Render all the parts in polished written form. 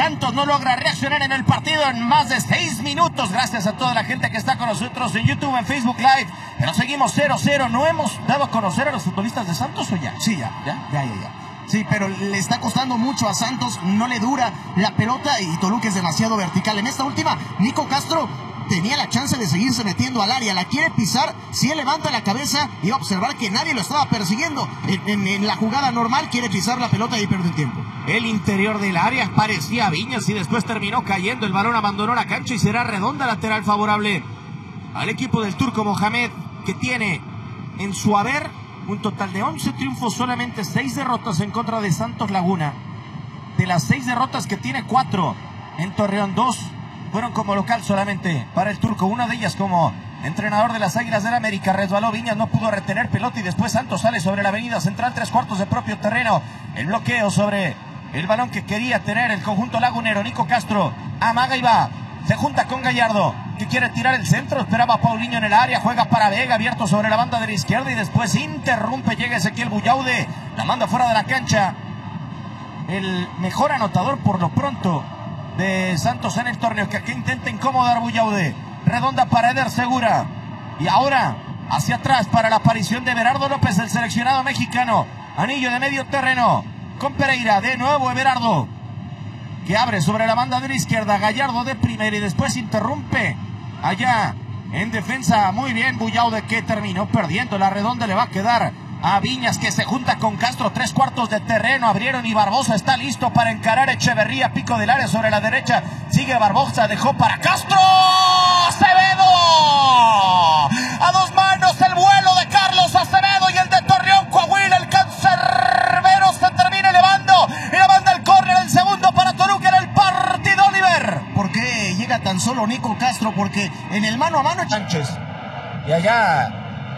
Santos no logra reaccionar en el partido en más de 6 minutos. Gracias a toda la gente que está con nosotros en YouTube, en Facebook Live. Pero seguimos 0-0. ¿No hemos dado a conocer a los futbolistas de Santos o ya? Sí, ya. Sí, pero le está costando mucho a Santos, no le dura la pelota y Toluca es demasiado vertical. En esta última, Nico Castro tenía la chance de seguirse metiendo al área, la quiere pisar, si él levanta la cabeza y va a observar que nadie lo estaba persiguiendo. En la jugada normal quiere pisar la pelota y pierde el tiempo. El interior del área parecía Viñas y después terminó cayendo. El balón abandonó la cancha y será redonda, lateral favorable al equipo del Turco Mohamed, que tiene en su haber un total de 11 triunfos, solamente 6 derrotas en contra de Santos Laguna. De las 6 derrotas que tiene, 4 en Torreón, 2 fueron como local solamente para el Turco. Una de ellas como entrenador de las Águilas del América. Resbaló Viñas, no pudo retener pelota y después Santos sale sobre la avenida central, 3/4 de propio terreno. El bloqueo sobre el balón que quería tener el conjunto lagunero. Nico Castro amaga y va. Se junta con Gallardo, que quiere tirar el centro. Esperaba a Paulinho en el área. Juega para Vega, abierto sobre la banda de la izquierda. Y después interrumpe. Llega Ezequiel Buyaude. La manda fuera de la cancha. El mejor anotador por lo pronto de Santos en el torneo, que aquí intenta incomodar Buyaude. Redonda para Eder Segura. Y ahora hacia atrás para la aparición de Everardo López, el seleccionado mexicano. Anillo de medio terreno con Pereira. De nuevo Everardo, que abre sobre la banda de la izquierda. Gallardo de primera y después interrumpe allá en defensa. Muy bien Buyaude, que terminó perdiendo. La redonda le va a quedar a Viñas, que se junta con Castro. 3/4 de terreno abrieron y Barbosa está listo para encarar Echeverría. Pico del área sobre la derecha. Sigue Barbosa, dejó para Castro. Acevedo. A 2 manos el vuelo de Carlos Acevedo y el de Torreón, Coahuila. El cancerbero se termina elevando y la manda el córner, el segundo para Toluca en el partido, Oliver. ¿Por qué llega tan solo Nico Castro? Porque en el mano a mano Sánchez. Y allá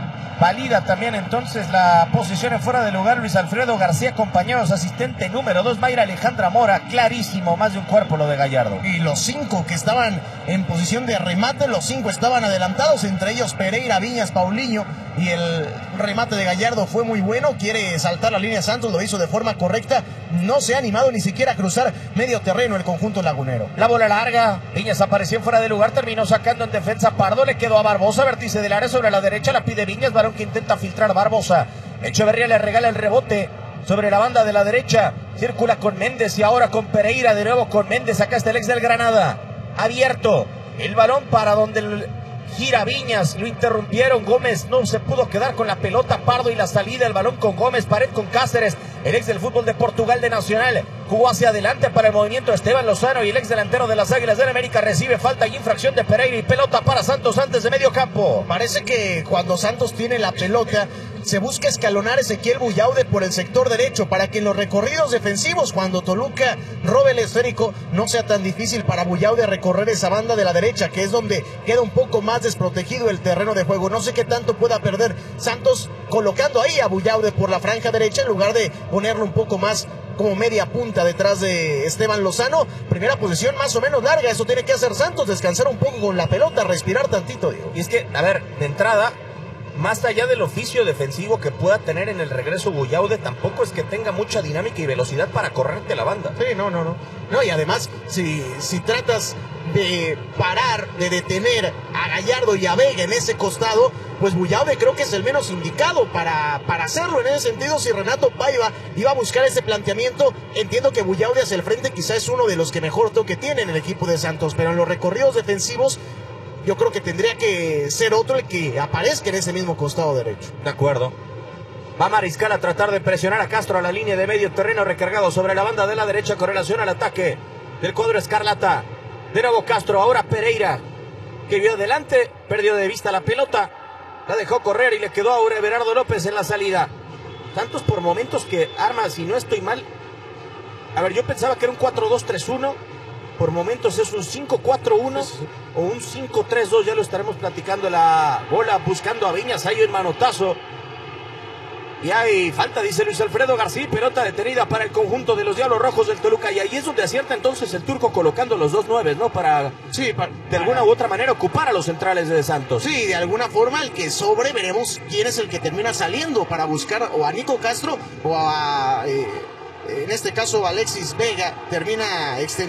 valida también entonces la posición en fuera de lugar Luis Alfredo García, compañeros, asistente número 2 Mayra Alejandra Mora. Clarísimo, más de un cuerpo lo de Gallardo. Y los 5 que estaban en posición de remate, los 5 estaban adelantados, entre ellos Pereira, Viñas, Paulinho, y el remate de Gallardo fue muy bueno. Quiere saltar la línea Santos, lo hizo de forma correcta, no se ha animado ni siquiera a cruzar medio terreno el conjunto lagunero. La bola larga, Viñas apareció en fuera de lugar, terminó sacando en defensa Pardo, le quedó a Barbosa, vértice del área sobre la derecha, la pide Viñas, balón que intenta filtrar Barbosa. Echeverría le regala el rebote sobre la banda de la derecha, circula con Méndez y ahora con Pereira, de nuevo con Méndez. Acá está el ex del Granada, abierto el balón para donde gira Viñas, lo interrumpieron. Gómez no se pudo quedar con la pelota. Pardo y la salida, el balón con Gómez, pared con Cáceres. El ex del fútbol de Portugal de Nacional jugó hacia adelante para el movimiento Esteban Lozano, y el ex delantero de las Águilas del América recibe falta y infracción de Pereira y pelota para Santos antes de medio campo. Parece que cuando Santos tiene la pelota se busca escalonar Ezequiel Buyaude por el sector derecho para que en los recorridos defensivos, cuando Toluca robe el esférico, no sea tan difícil para Buyaude recorrer esa banda de la derecha, que es donde queda un poco más desprotegido el terreno de juego. No sé qué tanto pueda perder Santos colocando ahí a Buyaude por la franja derecha en lugar de ponerlo un poco más como media punta detrás de Esteban Lozano. Primera posición más o menos larga, eso tiene que hacer Santos, descansar un poco con la pelota, respirar tantito, Diego. Y es que, a ver, de entrada, más allá del oficio defensivo que pueda tener en el regreso Buyaude, tampoco es que tenga mucha dinámica y velocidad para correrte la banda. Sí, no. No, y además, si tratas de parar, de detener a Gallardo y a Vega en ese costado, pues Buyaude creo que es el menos indicado para hacerlo. En ese sentido, si Renato Paiva iba a buscar ese planteamiento, entiendo que Buyaude hacia el frente quizá es uno de los que mejor toque tiene en el equipo de Santos, pero en los recorridos defensivos yo creo que tendría que ser otro el que aparezca en ese mismo costado derecho. De acuerdo. Va Mariscal a tratar de presionar a Castro a la línea de medio terreno, recargado sobre la banda de la derecha con relación al ataque del cuadro escarlata. De nuevo Castro, ahora Pereira, que vio adelante, perdió de vista la pelota, la dejó correr y le quedó ahora Everardo López en la salida. Tantos por momentos que arma, si no estoy mal, a ver, yo pensaba que era un 4-2-3-1, por momentos es un 5-4-1 o un 5-3-2, ya lo estaremos platicando. La bola buscando a Viñas, hay un manotazo y hay falta, dice Luis Alfredo García. Pelota detenida para el conjunto de los Diablos Rojos del Toluca, y ahí es donde acierta entonces el Turco colocando los 2 9, ¿no? Para de alguna u otra manera ocupar a los centrales de Santos. Sí, de alguna forma el que sobre, veremos quién es el que termina saliendo para buscar o a Nico Castro o a en este caso Alexis Vega, termina extendiendo